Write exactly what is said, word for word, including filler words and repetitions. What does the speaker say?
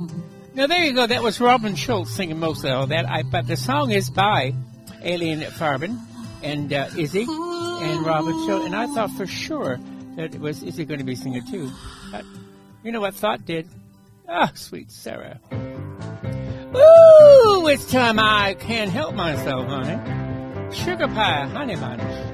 Now, there you go. That was Robin Schultz singing most of all that. I, but the song is by Alien Farben and uh, Izzy and Robin Schultz. And I thought for sure that it was Izzy going to be singing too. But you know what Thought did? Ah, sweet Sarah. Ooh, it's time I can't help myself, honey. Sugar pie, honey bunch.